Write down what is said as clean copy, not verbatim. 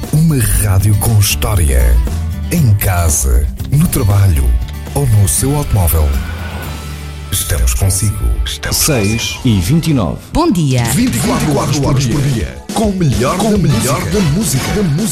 Uma rádio com história. Em casa, no trabalho ou no seu automóvel. Estamos consigo. 6h29. Bom dia. 24 horas por dia. Com o melhor da música.